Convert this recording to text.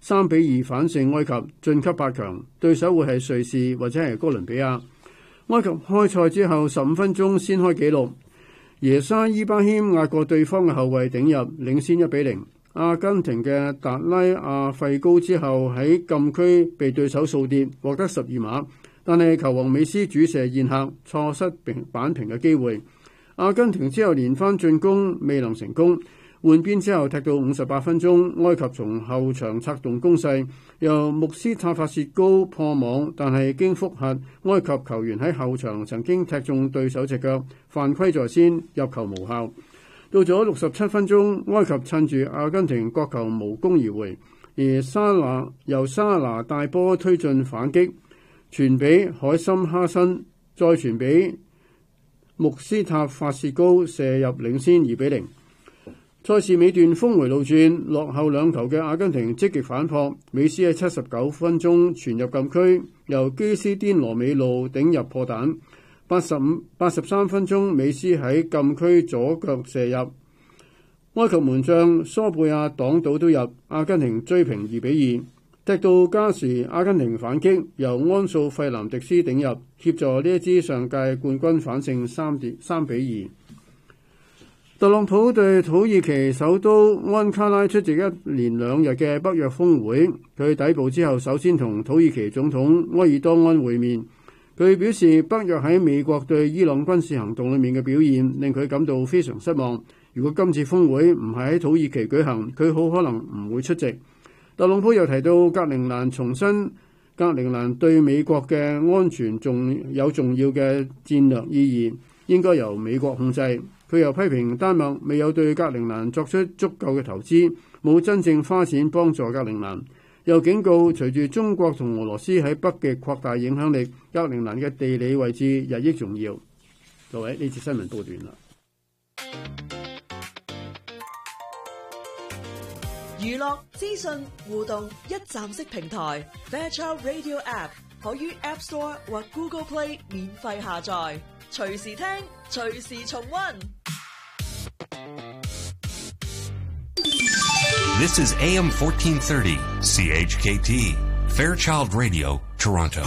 3-2反勝埃及，晉級8強。對手會係瑞士或者係哥倫比亞。埃及開賽之後15分鐘先開紀錄，耶沙伊巴謙壓過對方嘅後衛頂入，領先1-0。阿根廷嘅達拉亞費高之後喺禁區被對手掃跌，獲得12碼，但係球王美斯主射宴客，錯失扳平嘅機會。阿根廷之後連番進攻未能成功，換邊之後踢到58分鐘，埃及從後場策動攻勢，由穆斯塔法薛高破網，但係經複核，埃及球員喺後場曾經踢中對手隻腳，犯規在先，入球無效。到咗67分鐘，埃及趁住阿根廷角球無功而回，而由沙拿大波推進反擊，傳俾海森哈辛，再傳俾穆斯塔法薛高射入領先2-0。賽事尾段峰回路轉，落後2球嘅阿根廷積極反撲，美斯喺79分鐘傳入禁區，由基斯甸羅美路頂入破蛋。83分鐘，美斯喺禁區左腳射入，埃及門將蘇貝亞擋到都入，阿根廷追平2-2。踢到加時，阿根廷反擊，由安素費南迪斯頂入，協助呢一支上屆冠軍反勝3-2。特朗普對土耳其首都安卡拉出席1連2日嘅北約峰會，佢抵埗之後首先同土耳其總統埃爾多安會面。佢表示北約喺美國對伊朗軍事行動裏面嘅表現令佢感到非常失望。如果今次峰會唔係喺土耳其舉行，佢好可能唔會出席。特朗普又提到格陵蘭，重申格陵蘭對美國嘅安全有重要嘅戰略意義，應該由美國控制。佢又批評丹麥未有對格陵蘭作出足夠嘅投資，冇真正花錢幫助格陵蘭。又警告，隨住中國同俄羅斯喺北極擴大影響力，格陵蘭嘅地理位置日益重要。各位，呢次新聞報完啦。 娛樂資訊互動一站式平台 Fairchild Radio App 可於 App Store 或 Google Play 免費下載，隨時聽，隨時重溫。 This is AM 1430 CHKT Fairchild Radio, Toronto.